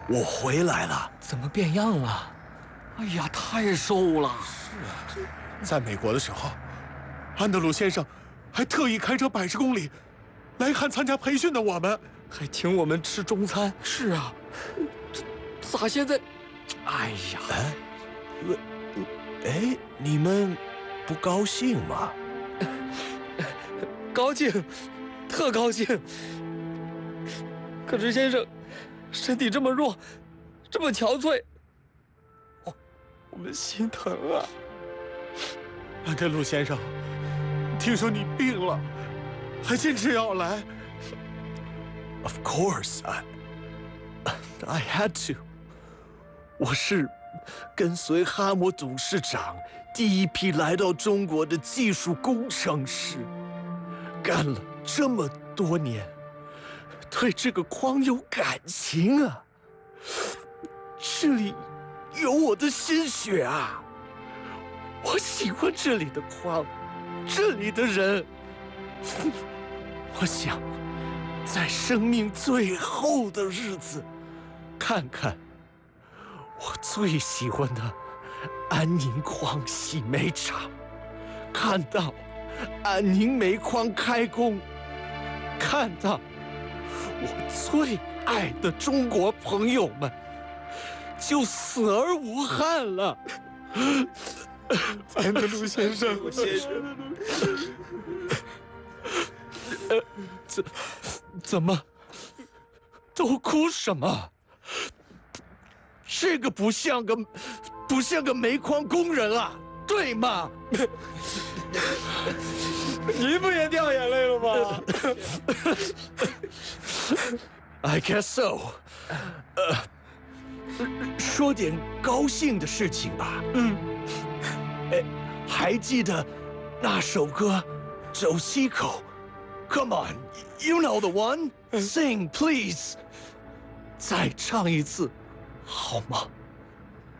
我回来了。 怎么变样了？哎呀，太瘦了。 是啊，在美国的时候，安德鲁先生还特意开车80公里来看参加培训的我们， 还请我们吃中餐。是啊，咋现在？哎呀， 你们不高兴吗？ 高兴，特高兴。可是先生，身体这么弱，这么憔悴，我们心疼啊。 安德鲁先生，听说你病了，还坚持要来。 Of course, I had to. 我是跟随哈默董事长第一批来到中国的技术工程师，干了这么多年，对这个矿有感情啊。这里有我的心血啊！我喜欢这里的矿，这里的人。我想在生命最后的日子，看看我最喜欢的安宁矿洗煤厂，看到安宁煤矿开工，看到我最爱的中国朋友们就死而无憾了。 安德鲁先生， 怎么都哭什么？这个不像个煤矿工人啊，对吗？ 您不也掉眼泪了吗 ？I guess so。说点高兴的事情吧。还记得那首歌《走西口》 ？Come on, you know the one. Sing, please. 再唱一次，好吗？